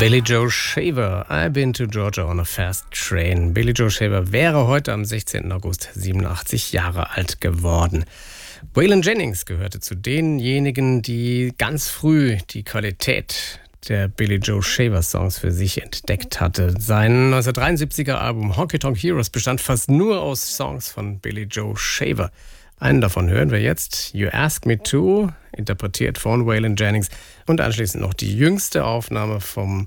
Billy Joe Shaver, I've been to Georgia on a fast train. Billy Joe Shaver wäre heute am 16. August 87 Jahre alt geworden. Waylon Jennings gehörte zu denjenigen, die ganz früh die Qualität der Billy Joe Shaver Songs für sich entdeckt hatte. Sein 1973er Album Honky Tonk Heroes bestand fast nur aus Songs von Billy Joe Shaver. Einen davon hören wir jetzt, You Ask Me To, interpretiert von Waylon Jennings. Und anschließend noch die jüngste Aufnahme vom